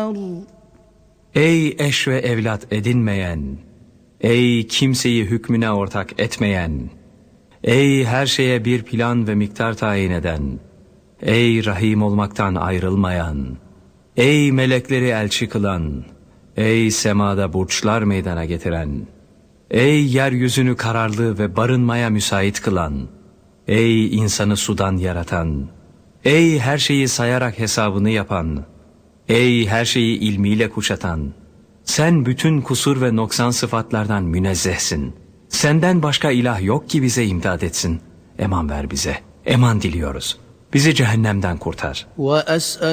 النار. Ey eş ve evlat edinmeyen, ey kimseyi hükmüne ortak etmeyen, ey her şeye bir plan ve miktar tayin eden, ey rahim olmaktan ayrılmayan, ey melekleri elçi kılan, ey semada burçlar meydana getiren, ey yeryüzünü kararlı ve barınmaya müsait kılan, ey insanı sudan yaratan, ey her şeyi sayarak hesabını yapan, ey her şeyi ilmiyle kuşatan, sen bütün kusur ve noksan sıfatlardan münezzehsin. Senden başka ilah yok ki bize imdad etsin. Eman ver bize, eman diliyoruz. Bizi cehennemden kurtar.